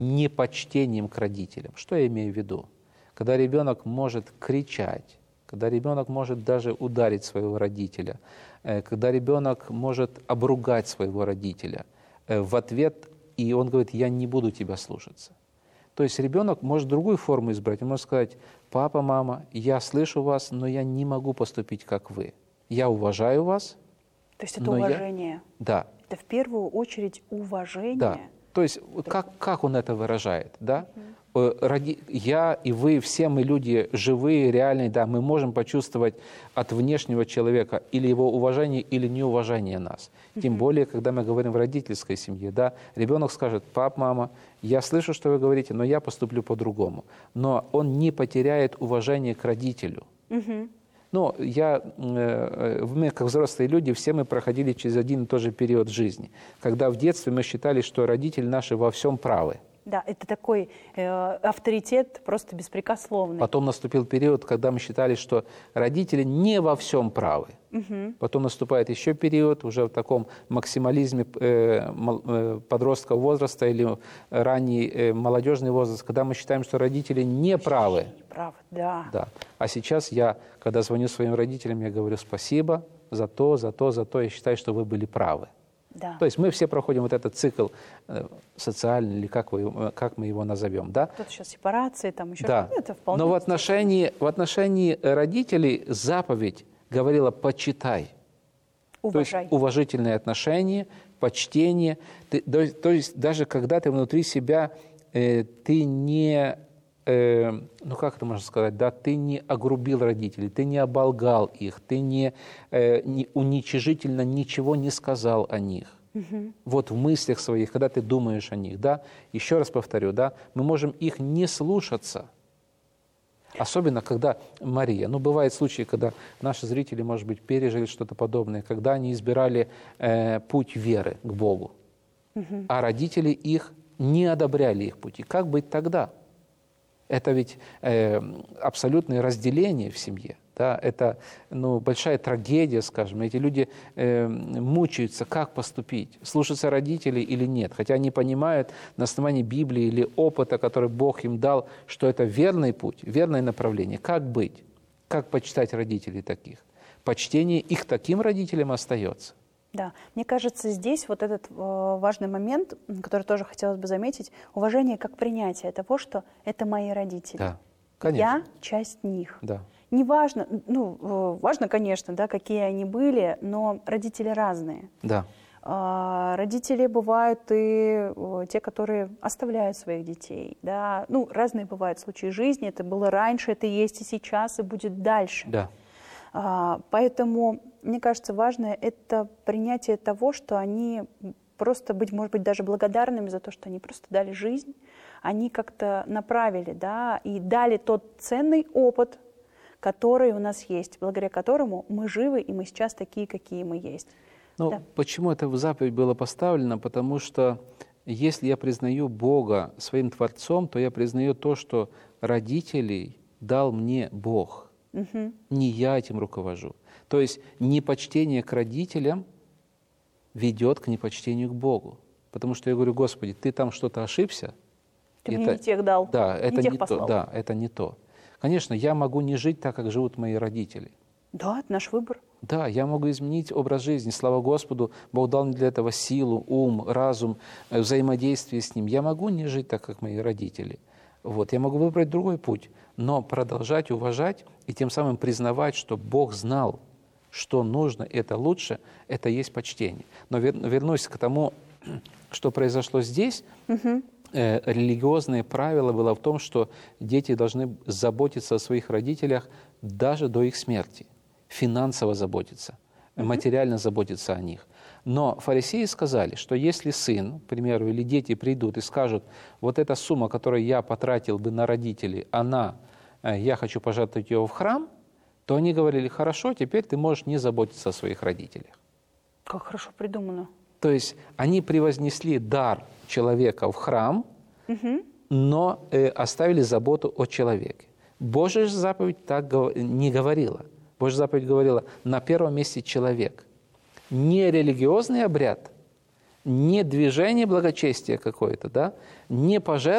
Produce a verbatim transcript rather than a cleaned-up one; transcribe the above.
непочтением к родителям. Что я имею в виду? Когда ребенок может кричать, когда ребенок может даже ударить своего родителя, когда ребенок может обругать своего родителя в ответ, и он говорит: я не буду тебя слушаться. То есть ребенок может другую форму избрать. Он может сказать: папа, мама, я слышу вас, но я не могу поступить, как вы. Я уважаю вас. То есть это уважение? Я... Да. Это в первую очередь уважение? Да. То есть как, как он это выражает, да? Угу. Ради... Я и вы, все мы люди живые, реальные, да, мы можем почувствовать от внешнего человека или его уважение, или неуважение нас. Угу. Тем более, когда мы говорим в родительской семье, да, ребенок скажет: пап, мама, я слышу, что вы говорите, но я поступлю по-другому. Но он не потеряет уважение к родителю. Угу. Ну, я, мы, как взрослые люди, все мы проходили через один и тот же период жизни, когда в детстве мы считали, что родители наши во всем правы. Да, это такой э, авторитет просто беспрекословный. Потом наступил период, когда мы считали, что родители не во всем правы. Угу. Потом наступает еще период уже в таком максимализме э, подросткового возраста или ранний э, молодежный возраст, когда мы считаем, что родители не правы. Правы, да. Да. А сейчас я, когда звоню своим родителям, я говорю: спасибо за то, за то, за то, я считаю, что вы были правы. Да. То есть мы все проходим вот этот цикл э, социальный, или как, вы, как мы его назовем, да? Кто-то сейчас сепарации, там еще да. что-то. Но в отношении, в отношении родителей заповедь говорила: почитай. Уважай. То есть уважительное отношение, почтение. Ты, то, то есть даже когда ты внутри себя, э, ты не... ну как это можно сказать, да, ты не огрубил родителей, ты не оболгал их, ты не, э, не уничижительно ничего не сказал о них. Угу. Вот в мыслях своих, когда ты думаешь о них, да, еще раз повторю, да, мы можем их не слушаться. Особенно, когда, Мария, ну бывают случаи, когда наши зрители, может быть, пережили что-то подобное, когда они избирали э, путь веры к Богу, угу. а родители их не одобряли их пути. Как быть тогда? Это ведь э, абсолютное разделение в семье. Да? Это ну, большая трагедия, скажем. Эти люди э, мучаются, как поступить, слушаться родителей или нет. Хотя они понимают на основании Библии или опыта, который Бог им дал, что это верный путь, верное направление. Как быть? Как почитать родителей таких? Почтение их таким родителям остается. Да, мне кажется, здесь вот этот э, важный момент, который тоже хотелось бы заметить, уважение как принятие того, что это мои родители. Да, конечно. Я часть них. Да. Неважно, ну, э, важно, конечно, да, какие они были, но родители разные. Да. Э, родители бывают и э, те, которые оставляют своих детей. Да? Ну, разные бывают случаи жизни, это было раньше, это есть и сейчас, и будет дальше. Да. Э, поэтому... Мне кажется, важное – это принятие того, что они просто быть, может быть, даже благодарными за то, что они просто дали жизнь, они как-то направили, да, и дали тот ценный опыт, который у нас есть, благодаря которому мы живы, и мы сейчас такие, какие мы есть. Ну, да. Почему это в заповедь было поставлено? Потому что если я признаю Бога своим Творцом, то я признаю то, что родителей дал мне Бог. Угу. Не я этим руковожу. То есть непочтение к родителям ведет к непочтению к Богу. Потому что я говорю: Господи, ты там что-то ошибся. Ты мне не тех дал, да, это не тех не послал. То, да, это не то. Конечно, я могу не жить так, как живут мои родители. Да, это наш выбор. Да, я могу изменить образ жизни. Слава Господу, Бог дал мне для этого силу, ум, разум, взаимодействие с Ним. Я могу не жить так, как мои родители. Вот, я могу выбрать другой путь, но продолжать уважать и тем самым признавать, что Бог знал, что нужно, это лучше, это есть почтение. Но вернусь к тому, что произошло здесь. Угу. Э, религиозное правило было в том, что дети должны заботиться о своих родителях даже до их смерти, финансово заботиться, угу. материально заботиться о них. Но фарисеи сказали, что если сын, к примеру, или дети придут и скажут: вот эта сумма, которую я потратил бы на родителей, она, э, я хочу пожертвовать ее в храм, то они говорили: хорошо, теперь ты можешь не заботиться о своих родителях. Как хорошо придумано. То есть они превознесли дар человека в храм, угу. но э, оставили заботу о человеке. Божья заповедь так не говорила. Божья заповедь говорила: на первом месте человек. Не религиозный обряд, не движение благочестия какое-то, да, не пожертвование,